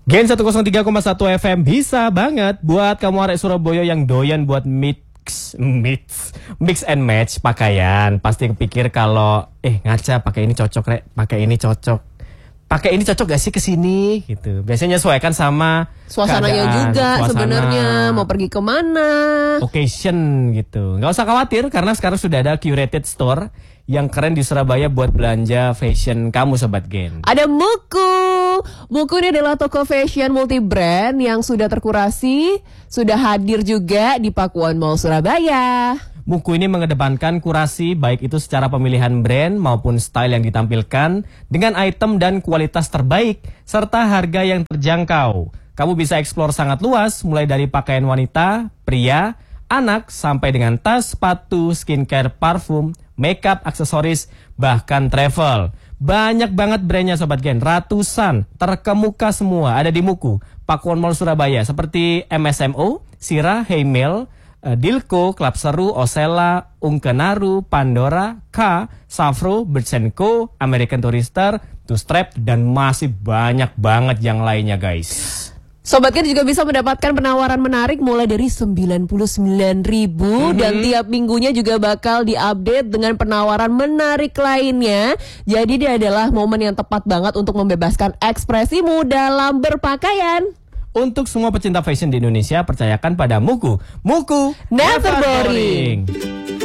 Gen 103,1 FM bisa banget buat kamu arek Surabaya yang doyan buat mix and match pakaian. Pasti kepikir kalau ngaca pakai ini cocok rek, pakai ini cocok gak sih ke sini gitu. Biasanya sesuaikan sama suasananya keadaan, juga suasana, sebenarnya mau pergi kemana, occasion gitu. Nggak usah khawatir karena sekarang sudah ada curated store yang keren di Surabaya buat belanja fashion kamu Sobat Gen. Ada Muku. Muku ini adalah toko fashion multi brand yang sudah terkurasi, sudah hadir juga di Pakuan Mall Surabaya. Muku ini mengedepankan kurasi baik itu secara pemilihan brand maupun style yang ditampilkan dengan item dan kualitas terbaik serta harga yang terjangkau. Kamu bisa eksplor sangat luas mulai dari pakaian wanita, pria, anak sampai dengan tas, sepatu, skincare, parfum, makeup, aksesoris, bahkan travel. Banyak banget brandnya Sobat Gen, ratusan, terkemuka semua ada di Muku, Pakuan Mall Surabaya seperti MSMO, Sira, Heymel, Dilko, Klub Seru, Osella, Ungkenaru, Pandora, K, Safro, Birds & Co, American Tourister, Two Strap, dan masih banyak banget yang lainnya guys. Sobat Gen juga bisa mendapatkan penawaran menarik mulai dari 99.000 dan tiap minggunya juga bakal diupdate dengan penawaran menarik lainnya. Jadi dia adalah momen yang tepat banget untuk membebaskan ekspresimu dalam berpakaian. Untuk semua pecinta fashion di Indonesia, percayakan pada Muku. Muku, never boring.